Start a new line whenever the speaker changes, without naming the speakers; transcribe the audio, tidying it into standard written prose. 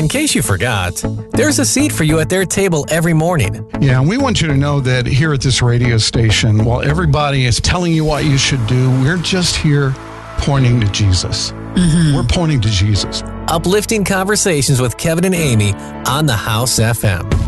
in case you forgot, there's a seat for you at their table every morning.
Yeah, and we want you to know that here at this radio station, while everybody is telling you what you should do, we're just here pointing to Jesus. We're pointing to Jesus.
Uplifting conversations with Kevin and Amy on the House FM.